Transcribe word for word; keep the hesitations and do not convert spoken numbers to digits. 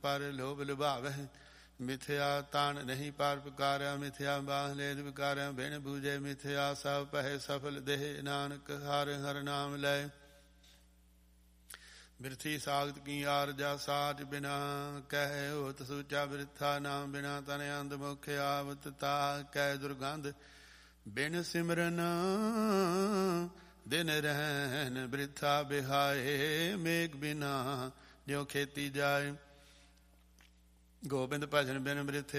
ਪਰ ਲੋਭ ਲੁਭਾਵਹਿ। ਮਿਥਿਆ ਤਾਣ ਨਹੀਂ ਪਰ ਪੁਕਾਰਿਆ, ਮਿਥਿਆ ਬਾਹ ਲੇਦ ਵਿਕਾਰਿਆ। ਬਿਨ ਬੂਝੇ ਮਿਥਿਆ ਸਭ ਪਹਿ ਸਫਲ ਦੇਹ, ਨਾਨਕ ਹਰਿ ਹਰਿ ਨਾਮ ਲੈ। ਬਿਰਥੀ ਸਾਗਤ ਕੀ ਆਰਜਾ ਸਾਚ ਬਿਨਾ, ਕਹਿ ਹੋਤ ਸੂਚਾ ਬਿਰਥਾ। ਨਾਮ ਬਿਨਾ ਤਨ ਅੰਧ ਮੁਖ ਆਵਤ ਤਾ, ਕਹਿ ਦੁਰਗੰਧ। ਬਿਨ ਸਿਮਰਨ ਦਿਨ ਰਹਿਨ ਬਿਰਥਾ ਬਿਹਾਏ, ਮੇਘ ਬਿਨਾ ਜਿਉ ਖੇਤੀ ਜਾਏ। ਗੋਬਿੰਦ ਭਜਨ ਬਿਨ ਬਿਰਥੇ